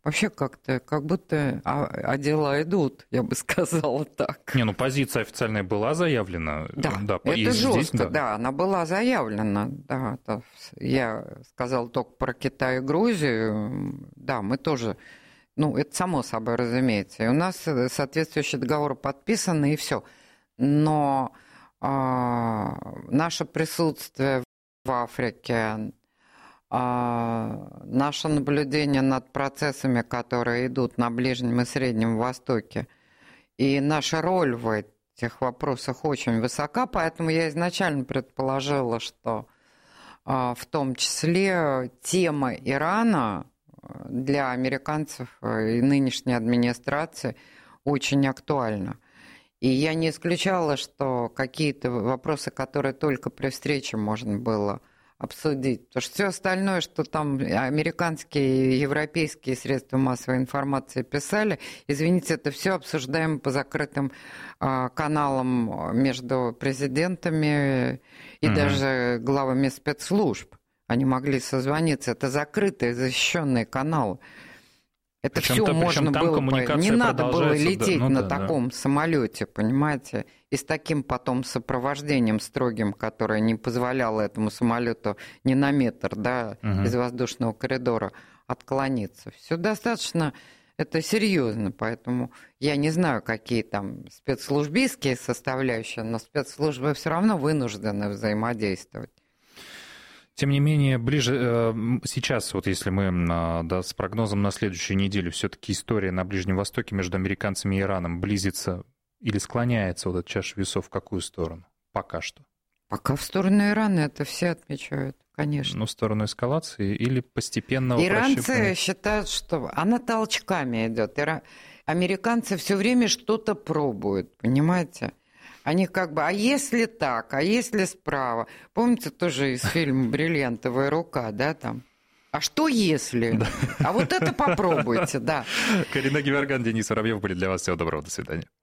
Вообще как-то, как будто дела идут, я бы сказала так. Не, ну позиция официальная была заявлена. Да, это жестко, да, она была заявлена. Да, я сказала только про Китай и Грузию. Да, мы тоже, ну, это само собой разумеется. И у нас соответствующие договоры подписаны, и все. Но наше присутствие в Африке, наше наблюдение над процессами, которые идут на Ближнем и Среднем Востоке, и наша роль в этих вопросах очень высока, поэтому я изначально предположила, что в том числе тема Ирана для американцев и нынешней администрации очень актуальна. И я не исключала, что какие-то вопросы, которые только при встрече можно было обсудить. Потому что все остальное, что там американские и европейские средства массовой информации писали, извините, это все обсуждаемо по закрытым каналам между президентами и даже главами спецслужб. Они могли созвониться. Это закрытые, защищенные каналы. Это все можно было. Не надо было лететь на таком самолете, понимаете, и с таким потом сопровождением строгим, которое не позволяло этому самолету ни на метр, да, из воздушного коридора отклониться. Все достаточно, это серьезно, поэтому я не знаю, какие там спецслужбистские составляющие, но спецслужбы все равно вынуждены взаимодействовать. Тем не менее, ближе сейчас, вот если мы с прогнозом на следующую неделю, все-таки история на Ближнем Востоке между американцами и Ираном близится или склоняется вот эта чаша весов в какую сторону? Пока что. Пока в сторону Ирана, это все отмечают, конечно. Ну, в сторону эскалации или постепенного Иранцы считают, что она толчками идет. Американцы все время что-то пробуют, понимаете? Они как бы, а если так, а если справа? Помните тоже из фильма «Бриллиантовая рука», да, там? А что если? Да. А вот это попробуйте, да. Карина Геворгян, Денис Воробьев были для вас. Всего доброго, до свидания.